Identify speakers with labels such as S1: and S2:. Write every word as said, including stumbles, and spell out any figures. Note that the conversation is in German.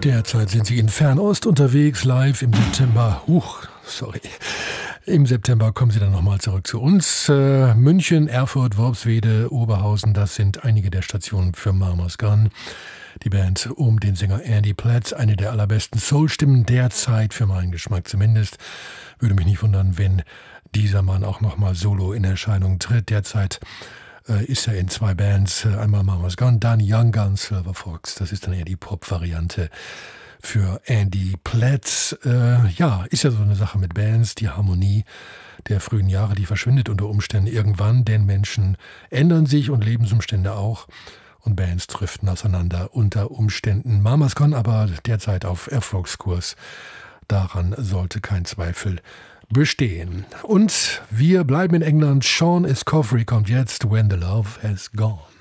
S1: Derzeit sind sie in Fernost unterwegs, live im September. Huch, sorry. Im September kommen sie dann nochmal zurück zu uns. Äh, München, Erfurt, Worpswede, Oberhausen, das sind einige der Stationen für Mama's Gun. Die Band um den Sänger Andy Platz, eine der allerbesten Soul-Stimmen derzeit, für meinen Geschmack zumindest. Würde mich nicht wundern, wenn dieser Mann auch nochmal solo in Erscheinung tritt. Derzeit äh, ist er in zwei Bands, äh, einmal Mama's Gun, dann Young Gun, Silver Fox. Das ist dann eher die Pop-Variante für Andy Platz. Äh, ja, ist ja so eine Sache mit Bands, die Harmonie der frühen Jahre, die verschwindet unter Umständen irgendwann, denn Menschen ändern sich und Lebensumstände auch. Und Bands driften auseinander unter Umständen. Mama's Gun aber derzeit auf Erfolgskurs. Daran sollte kein Zweifel bestehen. Und wir bleiben in England. Sean Escoffery kommt jetzt, When the Love Has Gone.